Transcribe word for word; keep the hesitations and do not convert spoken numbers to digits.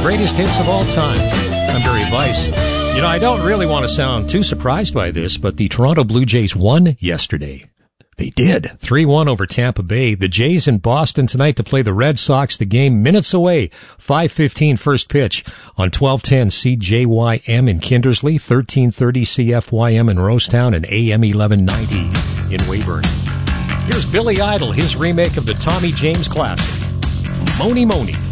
greatest hits of all time. I'm Barry Weiss. You know, I don't really want to sound too surprised by this, but the Toronto Blue Jays won yesterday. They did. three one over Tampa Bay. The Jays in Boston tonight to play the Red Sox. The game minutes away. five fifteen first pitch on twelve ten C J Y M in Kindersley, thirteen thirty C F Y M in Rosetown, and A M eleven ninety in Weyburn. Here's Billy Idol, his remake of the Tommy James classic, Moni Moni.